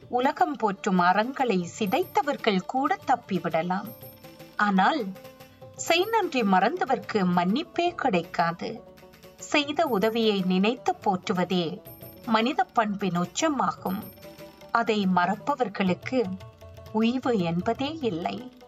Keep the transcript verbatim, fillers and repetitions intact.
உலகம் போற்றும் அறங்களை சிதைத்தவர்கள் கூட தப்பிவிடலாம். ஆனால் செய் நன்றி மறந்தவர்க்கு மன்னிப்பே கிடைக்காது. செய்த உதவியை நினைத்து போற்றுவதே மனித பண்பின் உச்சமாகும். அதை மறப்பவர்களுக்கு உய்வு என்பதே இல்லை.